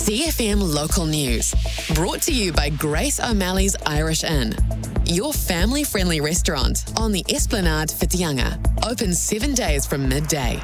CFM Local News. Brought to you by Grace O'Malley's Irish Inn. Your family-friendly restaurant on the Esplanade Whitianga. Open 7 days from midday.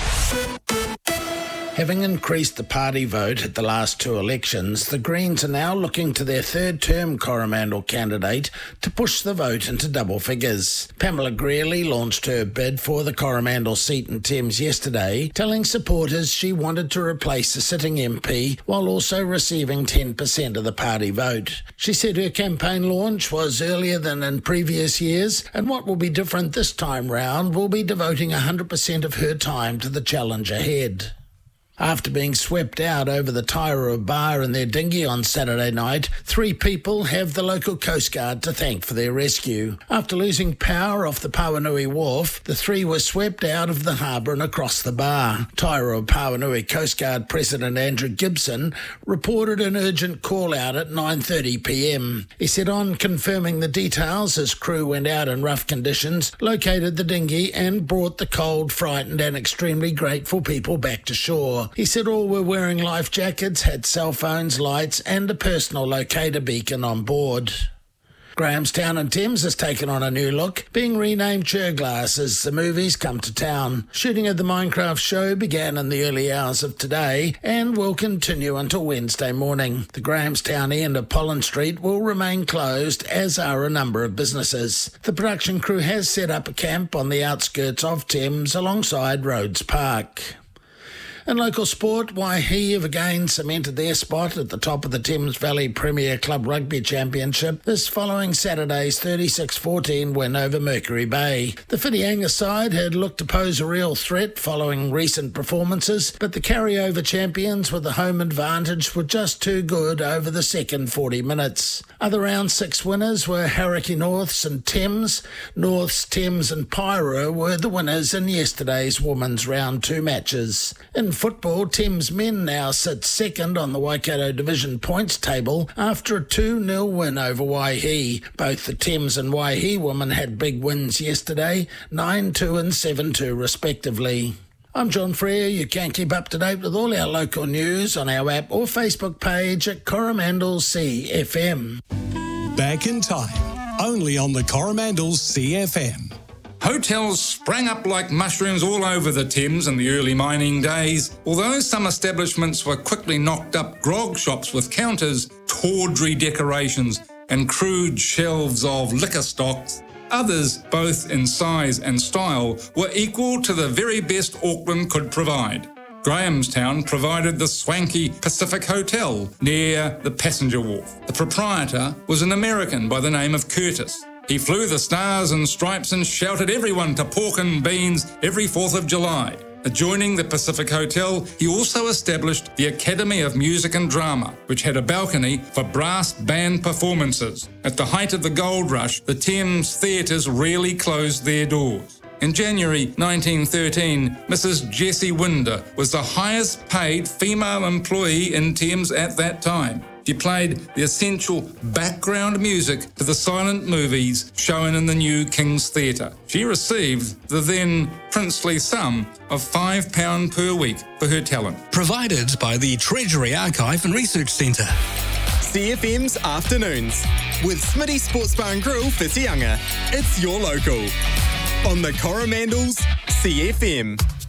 Having increased the party vote at the last two elections, the Greens are now looking to their third-term Coromandel candidate to push the vote into double figures. Pamela Greeley launched her bid for the Coromandel seat in Thames yesterday, telling supporters she wanted to replace a sitting MP while also receiving 10% of the party vote. She said her campaign launch was earlier than in previous years, and what will be different this time round will be devoting 100% of her time to the challenge ahead. After being swept out over the Tairua Bar in their dinghy on Saturday night, 3 people have the local Coast Guard to thank for their rescue. After losing power off the Pauanui Wharf, the 3 were swept out of the harbour and across the bar. Tairua Pauanui Coast Guard President Andrew Gibson reported an urgent call-out at 9:30pm. He said on confirming the details, his crew went out in rough conditions, located the dinghy and brought the cold, frightened and extremely grateful people back to shore. He said all were wearing life jackets, had cell phones, lights and a personal locator beacon on board. Grahamstown in Thames has taken on a new look, being renamed Cherglass as the movies come to town. Shooting at the Minecraft show began in the early hours of today and will continue until Wednesday morning. The Grahamstown end of Pollen Street will remain closed, as are a number of businesses. The production crew has set up a camp on the outskirts of Thames alongside Rhodes Park. In local sport, Waihi have again cemented their spot at the top of the Thames Valley Premier Club Rugby Championship, this following Saturday's 36-14 win over Mercury Bay. The Whitianga side had looked to pose a real threat following recent performances, but the carryover champions with the home advantage were just too good over the second 40 minutes. Other round 6 winners were Hauraki Norths and Thames. Norths, Thames and Pairua were the winners in yesterday's women's round 2 matches. In football, Thames men now sit second on the Waikato Division points table after a 2-0 win over Waihi. Both the Thames and Waihi women had big wins yesterday, 9-2 and 7-2 respectively. I'm John Frere. You can keep up to date with all our local news on our app or Facebook page at Coromandel CFM. Back in time, only on the Coromandel CFM. Hotels sprang up like mushrooms all over the Thames in the early mining days. Although some establishments were quickly knocked up grog shops with counters, tawdry decorations and crude shelves of liquor stocks, others, both in size and style, were equal to the very best Auckland could provide. Grahamstown provided the swanky Pacific Hotel near the passenger wharf. The proprietor was an American by the name of Curtis. He flew the stars and stripes and shouted everyone to pork and beans every 4th of July. Adjoining the Pacific Hotel, he also established the Academy of Music and Drama, which had a balcony for brass band performances. At the height of the gold rush, the Thames theatres rarely closed their doors. In January 1913, Mrs. Jessie Winder was the highest paid female employee in Thames at that time. She played the essential background music to the silent movies shown in the new King's Theatre. She received the then princely sum of £5 per week for her talent. Provided by the Treasury Archive and Research Centre. CFM's Afternoons with Smitty Sports Bar and Grill Whitianga. It's your local on the Coromandel's CFM.